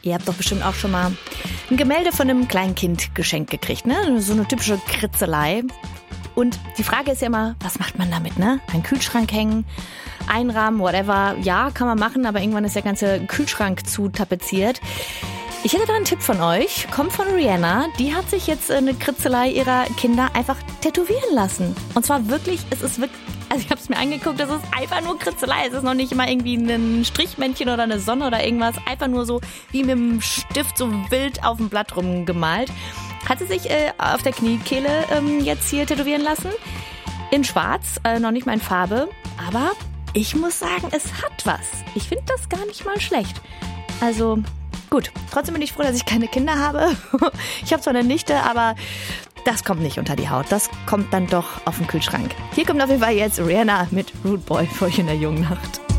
Ihr habt doch bestimmt auch schon mal ein Gemälde von einem kleinen Kind geschenkt gekriegt, ne? So eine typische Kritzelei. Und die Frage ist ja immer, was macht man damit, ne? Einen Kühlschrank hängen, einrahmen, whatever. Ja, kann man machen, aber irgendwann ist der ganze Kühlschrank zu tapeziert. Ich hätte da einen Tipp von euch. Kommt von Rihanna. Die hat sich jetzt eine Kritzelei ihrer Kinder einfach tätowieren lassen. Und zwar wirklich, also ich habe es mir angeguckt, das ist einfach nur Kritzelei. Es ist noch nicht immer irgendwie ein Strichmännchen oder eine Sonne oder irgendwas. Einfach nur so wie mit dem Stift so wild auf dem Blatt rumgemalt. Hat sie sich auf der Kniekehle jetzt hier tätowieren lassen. In schwarz, noch nicht mal in Farbe. Aber ich muss sagen, es hat was. Ich finde das gar nicht mal schlecht. Also gut, trotzdem bin ich froh, dass ich keine Kinder habe. Ich habe zwar eine Nichte, aber das kommt nicht unter die Haut. Das kommt dann doch auf den Kühlschrank. Hier kommt auf jeden Fall jetzt Rihanna mit Rude Boy für euch in der jungen Nacht.